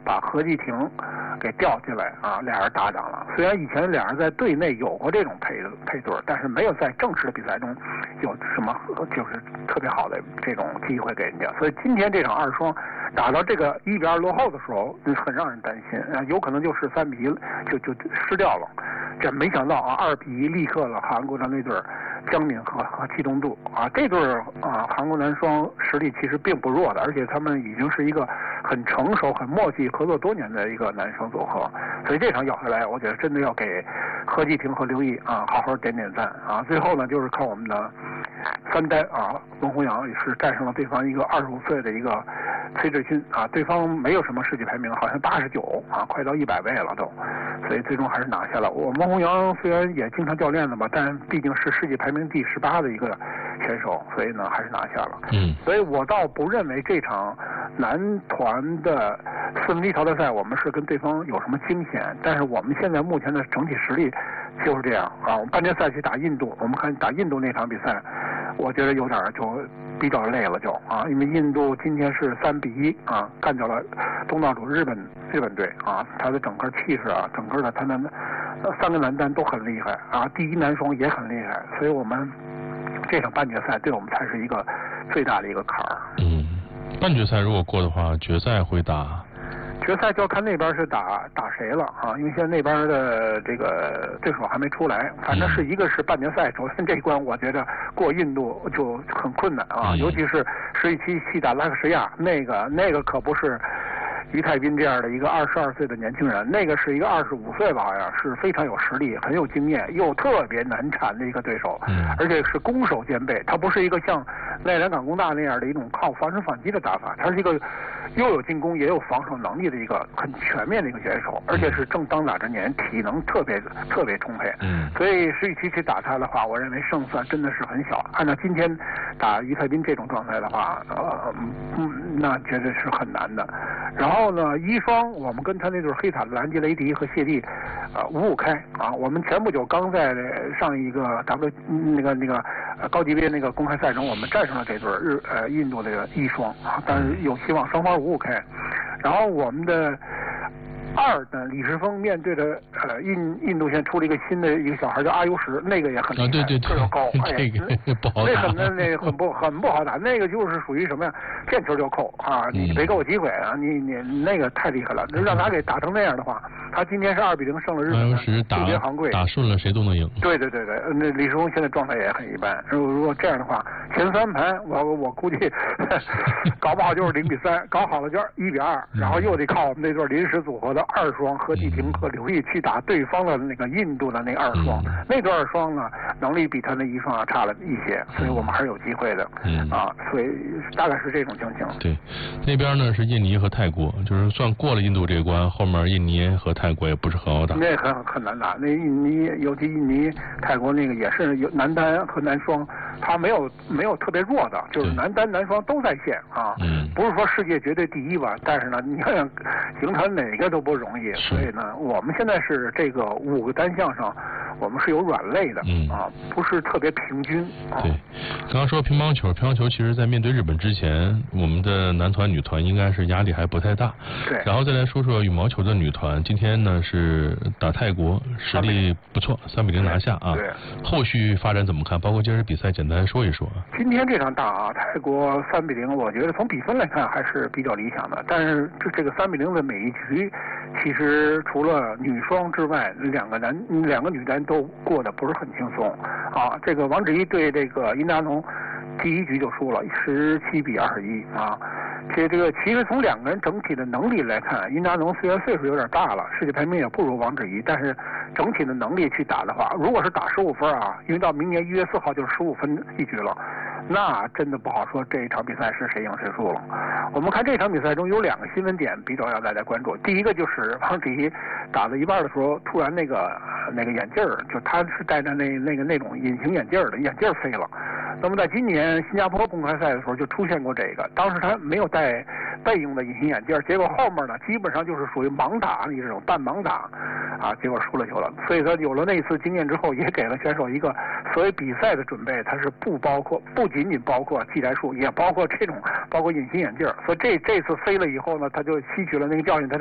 把何继廷给调进来啊，俩人搭档了。虽然以前俩人在队内有过这种配对，但是没有在正式的比赛中有什么就是特别好的这种机会给人家。所以今天这场二双打到这个1-2落后的时候，很让人担心啊，有可能就是3-1就失掉了。这没想到啊，2-1力克了韩国的那对姜敏和戚东渡啊，这对韩国男双实力其实并不弱的，而且他们已经是一个很成熟、很默契、合作多年的一个男双组合。所以这场咬下来，我觉得真的要给何继廷和刘毅啊好好点赞啊。最后呢，就是靠我们的三单啊，文宏洋也是战胜了对方一个25岁的一个崔智勋啊，对方没有什么世界排名，好像89啊，快到100位了都，所以最终还是拿下了。我文宏洋虽然也经常教练的嘛，但毕竟是世界排名第18的一个选手，所以呢还是拿下了。所以我倒不认为这场男团的4分之一淘汰赛我们是跟对方有什么惊险，但是我们现在目前的整体实力就是这样啊。我们半决赛去打印度，我们看打印度那场比赛，我觉得有点就比较累了就啊，因为印度今天是3-1啊干掉了东道主日本队啊，他的整个气势啊，整个的他的3个男单都很厉害啊，第一男双也很厉害，所以我们这场半决赛对我们才是一个最大的一个坎儿。 半决赛如果过的话，决赛会打。 决赛就要看那边是打谁了啊，因为现在那边的这个对手还没出来，反正是一个是半决赛，首先这一关我觉得过印度就很困难啊，尤其是17去打拉克什亚，那个可不是于泰斌这样的一个22岁的年轻人，那个是一个25岁吧，好像是非常有实力、很有经验又特别难缠的一个对手，而且是攻守兼备。他不是一个像奈良港工大那样的一种靠防守反击的打法，他是一个又有进攻也有防守能力的一个很全面的一个选手，而且是正当打之年，体能特别充沛。所以17去打他的话，我认为胜算真的是很小。按照今天打于泰斌这种状态的话，那绝对是很难的。然后呢，一双我们跟他那对黑塔的兰吉雷迪和谢帝5-5开啊，我们前不久刚在上一个那个高级别那个公开赛中，我们战胜了这对印度的一双啊，但是有希望双方5-5开。然后我们的2的李世峰面对着印度现在出了一个新的一个小孩叫阿尤什，那个也很厉害， 对， 个头高， 这个不好打， 那个很不好打，那个就是属于什么呀？见球就扣啊！你别给我机会啊！你那个太厉害了，让他给打成那样的话，他今天是2-0胜了日本的渡边航贵， 打顺了谁都能赢。 对，那李世峰现在状态也很一般。如果这样的话，前3盘我估计搞不好就是0-3，搞好了就是1-2，然后又得靠我们那对临时组合的2双何继廷和刘毅去打对方的那个印度的那2双，那对2双呢能力比他那1双要差了一些，所以我们还是有机会的啊，所以大概是这种情形。 对，那边呢是印尼和泰国，就是算过了印度这一关，后面印尼和泰国也不是很好打。 那很难打，那印尼尤其印尼、泰国那个也是有男单和男双，他没有特别弱的，就是男单男双都在线啊，不是说世界绝对第一吧，但是呢，你看形成哪个都不容易，所以呢，我们现在是这个5个单项上，我们是有软肋的啊，不是特别平均。 对，刚刚说乒乓球其实在面对日本之前，我们的男团、女团应该是压力还不太大。 对。 然后再来说说羽毛球的女团，今天呢是打泰国，实力不错，3-0拿下啊。 对。 后续发展怎么看？包括今日比赛，简单说一说。 今天这场打啊，泰国3-0，我觉得从比分来看还是比较理想的。但是这个3-0的每一局，其实除了女双之外，两个女单都过得不是很轻松啊。这个王芷怡对这个殷达农第1局就输了，17-21啊。这个其实从2个人整体的能力来看，殷达农虽然岁数有点大了，世界排名也不如王芷怡，但是整体的能力去打的话，如果是打15分啊，因为到明年1月4号就是15分一局了，那真的不好说这一场比赛是谁赢谁输了。我们看这场比赛中有2个新闻点比较让大家关注，第一个就是王芷怡打到一半的时候，突然那个眼镜儿，就他是戴着那种隐形眼镜的，眼镜飞了。那么在今年新加坡公开赛的时候就出现过这个，当时他没有戴备用的隐形眼镜，结果后面呢基本上就是属于盲打这种半盲打啊，结果输了球了。所以说有了那次经验之后，也给了选手一个所谓比赛的准备，它是不仅仅包括技战术，也包括隐形眼镜。所以这次飞了以后呢，他就吸取了那个教训，他